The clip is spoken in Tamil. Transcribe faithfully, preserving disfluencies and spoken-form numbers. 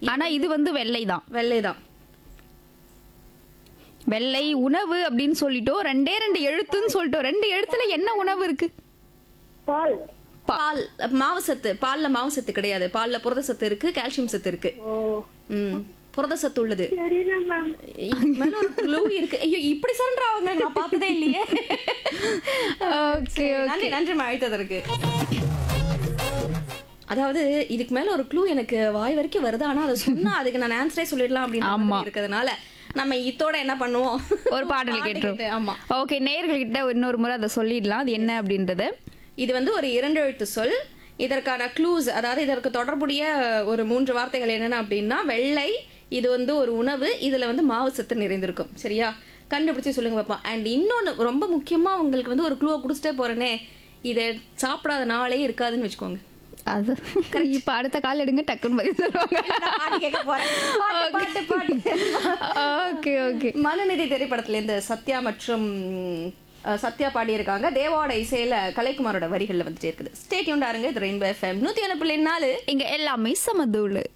ஆனா இது வந்து வெள்ளை தான். வெள்ளை தான். வெள்ளை உணவு அப்படின்னு சொல்லிட்டோம். ரெண்டே ரெண்டு எழுத்துன்னு சொல்லிட்டோம். ரெண்டு எழுத்துல என்ன உணவு இருக்கு? பால். பால். மாவு சத்து. பால்ல மாவு சத்து கிடையாது. பால்ல புரத சத்து இருக்கு, கால்சியம் சத்து இருக்கு. ஓ ம் புரத சத்து உள்ளது. சரிண்ணா மேம். மேல ஒரு க்ளூ இருக்கு. ஐயோ இப்படி சொல்றாங்க, நான் பார்த்ததே இல்லையே. ஓகே நன்றி நன்றி அழைத்ததற்கு. அதாவது இதுக்கு மேல ஒரு க்ளூ எனக்கு வாய் வரைக்கும் வருது. ஆனா அதை சொன்னா அதுக்கு நான் ஆன்சரே சொல்லிடலாம் அப்படின்னு இருக்கிறதுனால நம்ம இதோட என்ன பண்ணுவோம், ஒரு பாடல் கேட்டுரும். ஆமா ஓகே, நேயர்கள்கிட்ட இன்னொரு முறை அதை சொல்லிடலாம் அது என்ன அப்படின்றது. இது வந்து ஒரு இரண்டு எழுத்து சொல். இதற்கான க்ளூஸ், அதாவது இதற்கு தொடர்புடைய ஒரு மூன்று வார்த்தைகள் என்னென்ன அப்படின்னா, வெள்ளை, இது வந்து ஒரு உணவு, இதுல வந்து மாவு சத்து நிறைந்திருக்கும். சரியா? கண்டுபிடிச்சு சொல்லுங்க பாப்போம். அண்ட் இன்னொன்னு ரொம்ப முக்கியமா உங்களுக்கு வந்து ஒரு க்ளூவை கொடுத்துட்டே போறேனே, இதை சாப்பிடாத நாளே இருக்காதுன்னு வச்சுக்கோங்க. அது இப்ப அடுத்த கால் எடுங்க, டக்குன்னு பதில் சொல்லுவாங்க. Okay okay. மனுநீதி திரைப்படத்துல இந்த சத்யா மற்றும் அஹ், சத்யா பாடியிருக்காங்க. தேவாவோட இசையில கலைக்குமாரோட வரிகள்ல வந்துட்டே இருக்குது. ஸ்டே டியூன்டா இருங்க. இது ரெயின்போ எஃப்எம் நூத்தி ஒன்று புள்ளி நாலு. இங்க எல்லாமே சமதூளு.